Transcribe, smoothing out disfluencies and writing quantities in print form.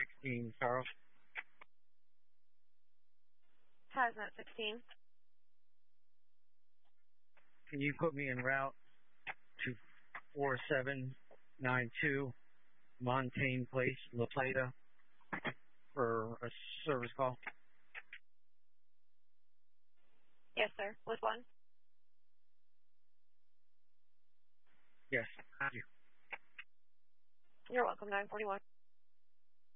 16, Charles. Hazmat 16. Can you put me en route to 4792 Montaigne Place, La Plata, for a service call? Yes, sir. Which one? Yes, thank you. You're welcome, 941.